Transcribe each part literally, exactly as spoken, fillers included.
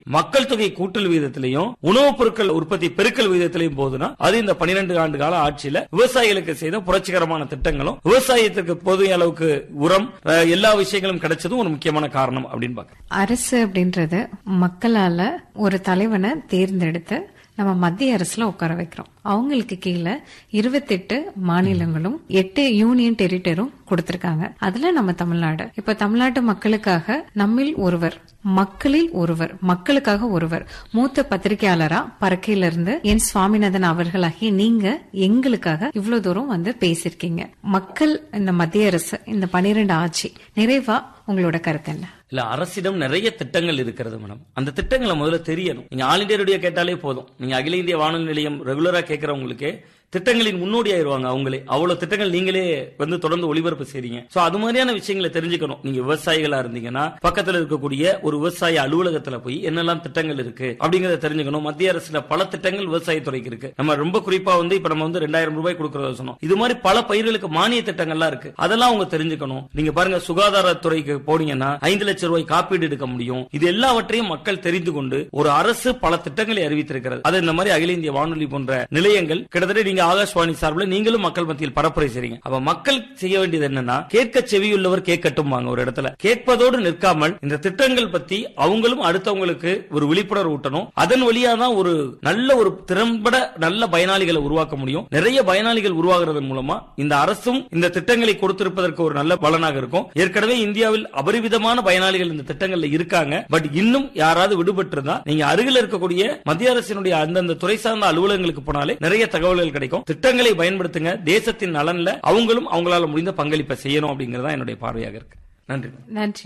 மக்கள் தொகை கூட்டல் விகிதத்திலையும் உணவுப் பொருட்கள் உற்பத்தி பெருக்கல் விகிதத்திலையும் போதுன்னா அது இந்த பன்னிரண்டு ஆண்டு கால ஆட்சியில விவசாயிகளுக்கு செய்த புரட்சிகரமான திட்டங்களும் விவசாயத்துக்கு போதிய அளவுக்கு உரம் எல்லா விஷயங்களும் கிடைச்சதும் ஒரு முக்கியமான காரணம் அப்படின்னு பாக்க. அரசு அப்படின்றது மக்களால ஒரு தலைவனை தேர்ந்தெடுத்து நம்ம மத்திய அரசுல உட்கார வைக்கிறோம். அவங்களுக்கு கீழே இருபத்தி எட்டு மாநிலங்களும் எட்டு யூனியன் டெரிட்டரும் கொடுத்திருக்காங்க. அதுல நம்ம தமிழ்நாடு இப்ப தமிழ்நாட்டு மக்களுக்காக நம்மில் ஒருவர், மக்களில் ஒருவர், மக்களுக்காக ஒருவர், மூத்த பத்திரிகையாளரா பறக்கையில இருந்து என் சுவாமிநாதன் அவர்களாகிய நீங்க எங்களுக்காக இவ்வளவு தூரம் வந்து பேசிருக்கீங்க. மக்கள் இந்த மத்திய அரசு இந்த பனிரெண்டு ஆட்சி நிறைவா உங்களோட கருத்து என்ன? இல்ல, அரசிடம் நிறைய திட்டங்கள் இருக்கிறது மேடம். அந்த திட்டங்களை முதல்ல தெரியணும். நீங்க ஆல் இந்தியா ரேடியோ கேட்டாலே போதும். நீங்க அகில இந்திய வானொலி நிலையம் ரெகுலரா கேட்கறவங்களுக்கே திட்டங்களின் முன்னோடி ஆயிருவாங்க. அவங்களே அவ்வளவு திட்டங்கள் நீங்களே வந்து தொடர்ந்து ஒளிபரப்பு செய்றீங்க. சோ அது மாதிரியான விஷயங்களை தெரிஞ்சுக்கணும். நீங்க விவசாயிகளா இருந்தீங்கன்னா பக்கத்துல இருக்கக்கூடிய ஒரு விவசாய அலுவலகத்துல போய் என்னெல்லாம் திட்டங்கள் இருக்கு அப்படிங்கறத தெரிஞ்சுக்கணும். மத்திய அரசுல பல திட்டங்கள் விவசாயத்துறைக்கு இருக்கு. நம்ம ரொம்ப குறிப்பா வந்து இப்ப நம்ம வந்து ரெண்டாயிரம் ரூபாய் கொடுக்கறத சொன்னோம். இது மாதிரி பல பயிர்களுக்கு மானிய திட்டங்கள்லாம் இருக்கு. அதெல்லாம் அவங்க தெரிஞ்சுக்கணும். நீங்க பாருங்க, சுகாதாரத்துறைக்கு போனீங்கன்னா ஐந்து லட்சம் ரூபாய் காப்பீடு எடுக்க முடியும். இது எல்லாவற்றையும் மக்கள் தெரிந்து கொண்டு ஒரு அரசு பல திட்டங்களை அறிவித்திருக்கிறது. அது இந்த மாதிரி அகில இந்திய வானொலி போன்ற நிலையங்கள் கிட்டத்தட்ட நீங்க ஆகாஷ்வாணி சார்பில் நீங்களும் மக்கள் மத்தியில் பரப்புரை செய்றீங்க. அப்ப மக்கள் செய்ய வேண்டியது என்னன்னா, கேட்க செவியுள்ளவர் கேட்கட்டும். வாங்க ஒரு இடத்துல கேட்பதோடு நிற்காமல் இந்த திட்டங்கள் பத்தி அவங்களும் அடுத்தவங்களுக்கு ஒரு விழிப்புணர்வு ஊட்டணும். அதன் வழியா தான் ஒரு நல்ல ஒரு திறம்பட நல்ல பயனாளிகளை உருவாக்க முடியும். நிறைய பயனாளிகள் உருவாகிறது மூலமா இந்த அரசும் இந்த திட்டங்களை கொடுத்திருப்பதற்கு ஒரு நல்ல பலனாக இருக்கும். ஏற்கனவே இந்தியாவில் அபரிவிதமான பயனாளிகள் இந்த திட்டங்கள்ல இருக்காங்க. பட் இன்னும் யாராவது விடுபட்டிருந்தா நீங்க அருகில் இருக்கக்கூடிய மத்திய அரசினுடைய அந்தந்த துறை சார்ந்த அலுவலகங்களுக்கு போனாலே நிறைய தகவல்கள் கிடைக்கும். திட்டங்களை பயன்படுத்துங்க. தேசத்தின் நலன்ல அவங்களும் அவங்களால முடிந்த பங்களிப்பை செய்யணும் அப்படிங்கறதா என்னுடைய பார்வையாக இருக்கு. நன்றி. நன்றி.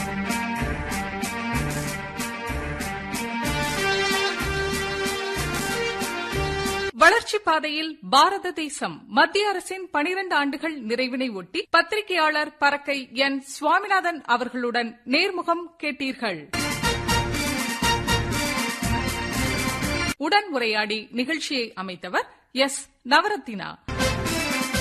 வளர்ச்சி பாதையில் பாரத தேசம் மத்திய அரசின் பனிரண்டு ஆண்டுகள் நிறைவினை ஒட்டி பத்திரிகையாளர் பறக்கை என் சுவாமிநாதன் அவர்களுடன் நேர்முகம் கேட்டீர்கள். உடன் உரையாடி நிகழ்ச்சியை அமைத்தவர் எஸ் நவரத்தினா.